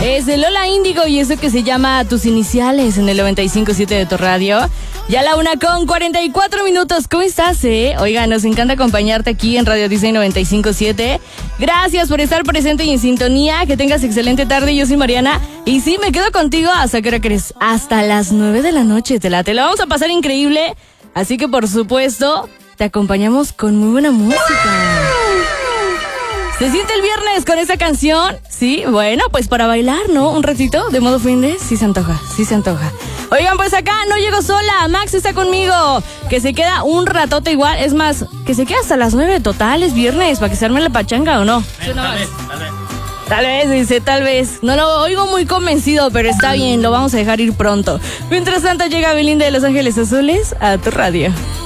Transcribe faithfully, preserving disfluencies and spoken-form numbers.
Es de Lola Índigo y eso que se llama Tus Iniciales en el noventa y cinco punto siete de tu radio. Ya la una con cuarenta y cuatro minutos. ¿Cómo estás, eh? Oiga, nos encanta acompañarte aquí en Radio Disney noventa y cinco punto siete. Gracias por estar presente y en sintonía. Que tengas excelente tarde. Yo soy Mariana. Y sí, me quedo contigo hasta que hora crees. Hasta las nueve de la noche. Te la, te la vamos a pasar increíble. Así que, por supuesto, te acompañamos con muy buena música. ¿Se siente el viernes con esa canción? Sí, bueno, pues para bailar, ¿no? Un ratito, de modo fin de... Sí se antoja, sí se antoja. Oigan, pues acá no llego sola, Max está conmigo, que se queda un ratote igual, es más, que se queda hasta las nueve total, es viernes, para que se arme la pachanga, ¿o no? Eh, tal vez, tal vez. Tal vez, dice, tal vez. No lo oigo muy convencido, pero está bien, lo vamos a dejar ir pronto. Mientras tanto llega Belinda de Los Ángeles Azules a tu radio.